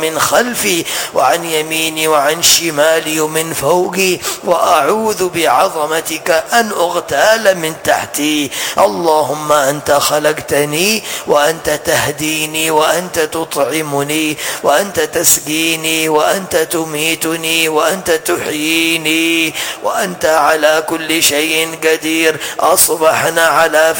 من خلفي وعن يميني وعن شمالي ومن فوقي، وأعوذ بعظمتك أن أغتال من تحتي. اللهم أنت خلقتني وأنت تهديني وأنت تطعمني وأنت تسقيني وأنت تميتني وأنت تحييني وأنت على كل شيء قدير. أصبحنا على